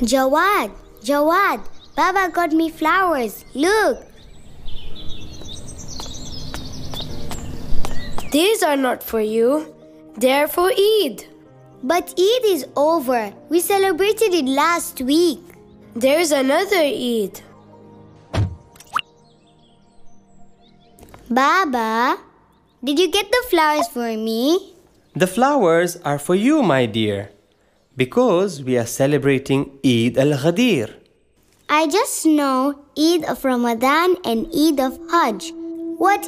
Jawad, Jawad, Baba got me flowers. Look. These are not for you. They're for Eid. But Eid is over. We celebrated it last week. There's another Eid. Baba, did you get the flowers for me? The flowers are for you, my dear, because we are celebrating Eid al-Ghadir. I just know Eid of Ramadan and Eid of Hajj. What